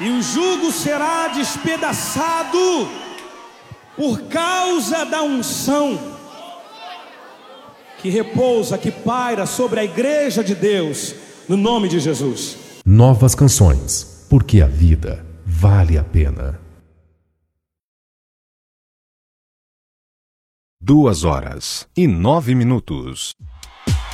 E o jugo será despedaçado por causa da unção que repousa, que paira sobre a igreja de Deus, no nome de Jesus. Novas canções, porque a vida vale a pena. 2 horas e 9 minutos.